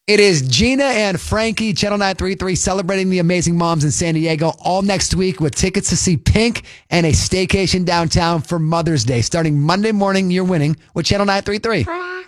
It is Gina and Frankie, Channel 933, celebrating the amazing moms in San Diego all next week with tickets to see Pink and a staycation downtown for Mother's Day. Starting Monday morning, you're winning with Channel 933.